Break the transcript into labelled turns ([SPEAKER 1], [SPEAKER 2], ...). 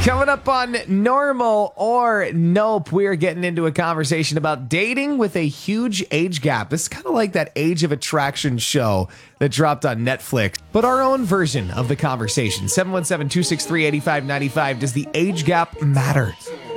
[SPEAKER 1] Coming up on Normal or Nope, we're getting into a conversation about dating with a huge age gap. This is kind of like that Age of Attraction show that dropped on Netflix, but our own version of the conversation. 717-263-8595. Does the age gap matter?